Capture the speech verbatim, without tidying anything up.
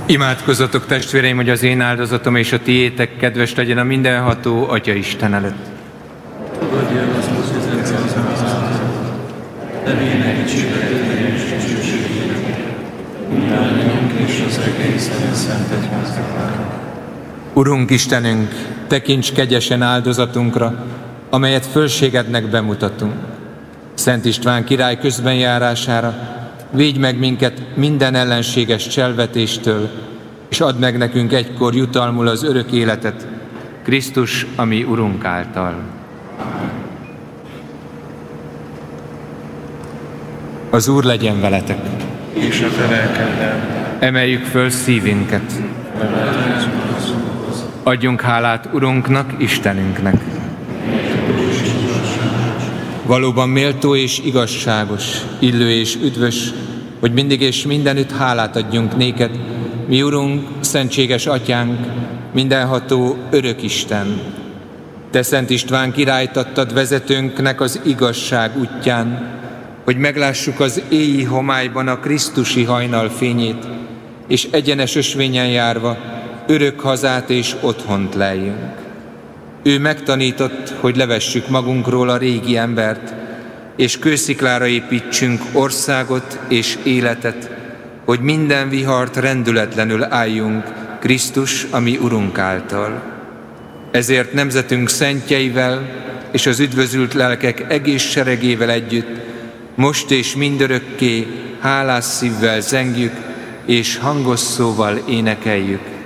Imádkozzatok, testvéreim, hogy az én áldozatom és a tiétek kedves legyen a mindenható Atya Isten előtt. Fogadj el az az üzenetet, nevének dicsőíteni és dicsőségének, mindannyiunk és az egész szent egyháznak. Urunk Istenünk, tekints kegyesen áldozatunkra, amelyet fölségednek bemutatunk. Szent István király közbenjárására védj meg minket minden ellenséges cselvetéstől, és add meg nekünk egykor jutalmul az örök életet, Krisztus, a mi Urunk által. Az Úr legyen veletek. És a te lelkeddel. Emeljük föl szívünket. Adjunk hálát Urunknak, Istenünknek. Valóban méltó és igazságos, illő és üdvös, hogy mindig és mindenütt hálát adjunk néked, mi Urunk, szentséges Atyánk, mindenható örök Isten. Te, Szent István királyt adtad vezetőnknek az igazság útján, hogy meglássuk az éji homályban a krisztusi hajnal fényét, és egyenes ösvényen járva örök hazát és otthont leljünk. Ő megtanított, hogy levessük magunkról a régi embert, és kősziklára építsünk országot és életet, hogy minden vihart rendületlenül álljunk Krisztus, a mi Urunk által. Ezért nemzetünk szentjeivel és az üdvözült lelkek egész seregével együtt most és mindörökké hálás szívvel zengjük, és hangos szóval énekeljük.